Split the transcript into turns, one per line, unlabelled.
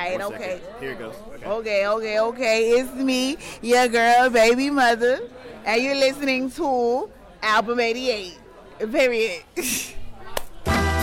right,
One
okay.
second. Here it goes.
Okay. It's me, your girl, baby mother, and you're listening to Album 88. Period.